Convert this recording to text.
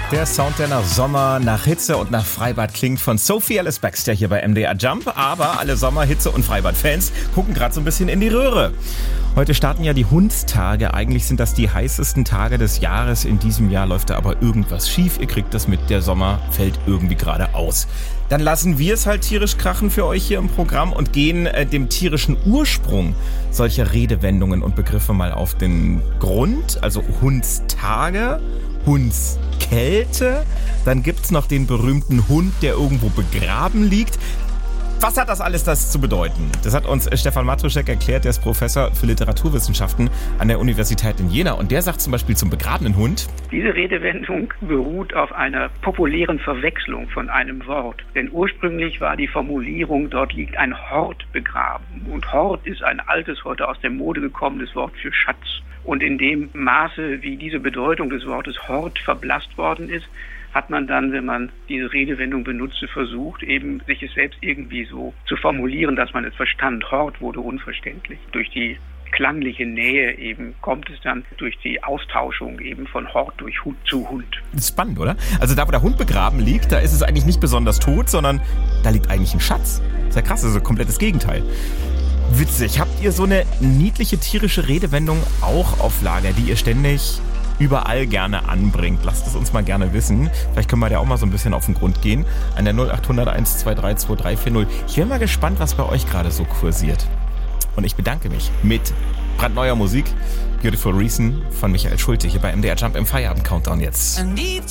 Der Sound, der nach Sommer, nach Hitze und nach Freibad klingt, von Sophie Alice Baxter hier bei MDR Jump. Aber alle Sommer-, Hitze- und Freibad-Fans gucken gerade so ein bisschen in die Röhre. Heute starten ja die Hundstage. Eigentlich sind das die heißesten Tage des Jahres. In diesem Jahr läuft da aber irgendwas schief. Ihr kriegt das mit, der Sommer fällt irgendwie gerade aus. Dann lassen wir es halt tierisch krachen für euch hier im Programm und gehen dem tierischen Ursprung solcher Redewendungen und Begriffe mal auf den Grund. Also Hundstage, Hundskälte, dann gibt's noch den berühmten Hund, der irgendwo begraben liegt. Was hat das alles zu bedeuten? Das hat uns Stefan Matuschek erklärt, der ist Professor für Literaturwissenschaften an der Universität in Jena. Und der sagt zum Beispiel zum begrabenen Hund: Diese Redewendung beruht auf einer populären Verwechslung von einem Wort. Denn ursprünglich war die Formulierung, dort liegt ein Hort begraben. Und Hort ist ein altes, heute aus der Mode gekommenes Wort für Schatz. Und in dem Maße, wie diese Bedeutung des Wortes Hort verblasst worden ist, hat man dann, wenn man diese Redewendung benutzte, versucht, eben sich es selbst irgendwie so zu formulieren, dass man es verstand. Hort wurde unverständlich. Durch die klangliche Nähe eben kommt es dann durch die Austauschung eben von Hort durch Hund zu Hund. Das ist spannend, oder? Also da, wo der Hund begraben liegt, da ist es eigentlich nicht besonders tot, sondern da liegt eigentlich ein Schatz. Das ist ja krass, also komplettes Gegenteil. Witzig. Habt ihr so eine niedliche tierische Redewendung auch auf Lager, die ihr ständig überall gerne anbringt? Lasst es uns mal gerne wissen. Vielleicht können wir da auch mal so ein bisschen auf den Grund gehen. An der 0800 123 2340. Ich bin mal gespannt, was bei euch gerade so kursiert. Und ich bedanke mich mit brandneuer Musik. Beautiful Reason von Michael Schulte hier bei MDR Jump im Feierabend-Countdown jetzt.